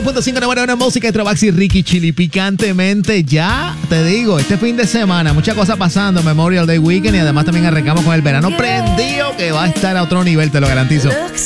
106.5 número 1 música, Trabaxi, Ricky Chili, picantemente. Ya te digo, este fin de semana, muchas cosas pasando, Memorial Day Weekend, y además también arrancamos con el verano prendido, que va a estar a otro nivel, te lo garantizo.